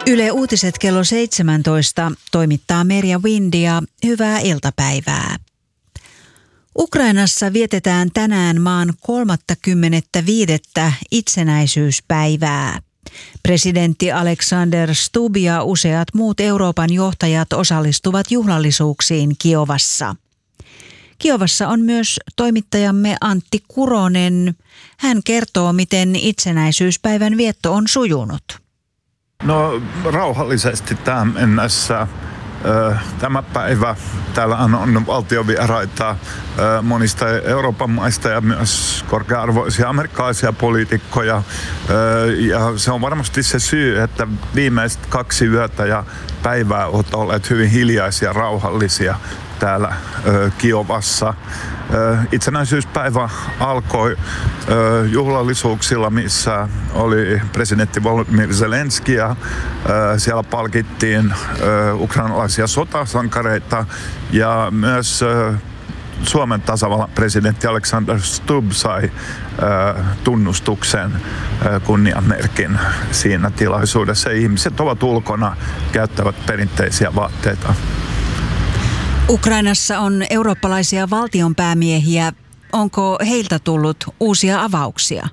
Yle Uutiset kello 17 toimittaa Merja Windia. Hyvää iltapäivää. Ukrainassa vietetään tänään maan 35. itsenäisyyspäivää. Presidentti Alexander Stubb ja useat muut Euroopan johtajat osallistuvat juhlallisuuksiin Kiovassa. Kiovassa on myös toimittajamme Antti Kuronen. Hän kertoo, miten itsenäisyyspäivän vietto on sujunut. No rauhallisesti tähän mennessä. Tämä päivä täällä on valtiovieraita monista Euroopan maista ja myös korkea-arvoisia amerikkalaisia poliitikkoja. Ja se on varmasti se syy, että viimeiset 2 yötä ja päivää ovat olleet hyvin hiljaisia ja rauhallisia täällä Kiovassa. Itsenäisyyspäivä alkoi juhlallisuuksilla, missä oli presidentti Volodymyr Zelenski ja siellä palkittiin ukrainalaisia sotasankareita ja myös Suomen tasavallan presidentti Alexander Stubb sai tunnustuksen kunniamerkin siinä tilaisuudessa. Ihmiset ovat ulkona, käyttävät perinteisiä vaatteita. Ukrainassa on eurooppalaisia valtionpäämiehiä. Onko heiltä tullut uusia avauksia?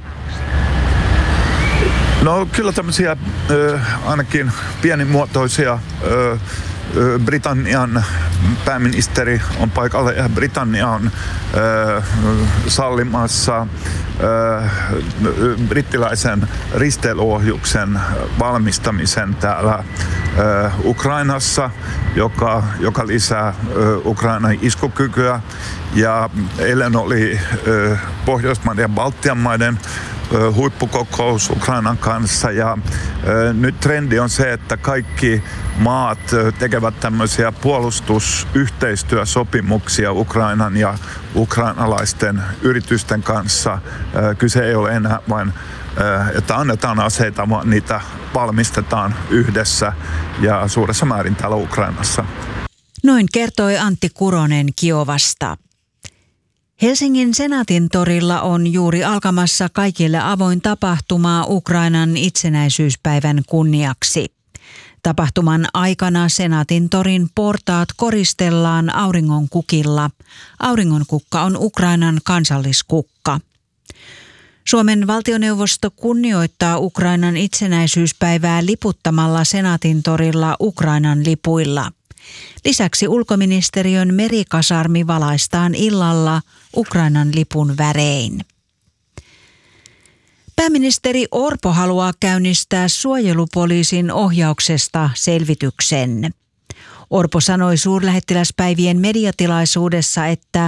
No kyllä tämmöisiä ainakin pienimuotoisia. Britannian pääministeri on paikalla ja Britannia on sallimassa brittiläisen risteilyohjuksen valmistamisen täällä Ukrainassa, joka lisää Ukrainan iskukykyä. Ja eilen oli Pohjoismaiden ja Baltian maiden huippukokous Ukrainan kanssa ja nyt trendi on se, että kaikki maat tekevät tämmöisiä puolustusyhteistyösopimuksia Ukrainan ja ukrainalaisten yritysten kanssa. Kyse ei ole enää vain, että annetaan aseita, vaan niitä valmistetaan yhdessä ja suuressa määrin täällä Ukrainassa. Noin kertoi Antti Kuronen Kiovasta. Helsingin Senaatin torilla on juuri alkamassa kaikille avoin tapahtuma Ukrainan itsenäisyyspäivän kunniaksi. Tapahtuman aikana Senaatin torin portaat koristellaan auringonkukilla. Auringonkukka on Ukrainan kansalliskukka. Suomen valtioneuvosto kunnioittaa Ukrainan itsenäisyyspäivää liputtamalla Senaatin torilla Ukrainan lipuilla. Lisäksi ulkoministeriön merikasarmi valaistaan illalla Ukrainan lipun värein. Pääministeri Orpo haluaa käynnistää suojelupoliisin ohjauksesta selvityksen. Orpo sanoi suurlähettiläspäivien mediatilaisuudessa, että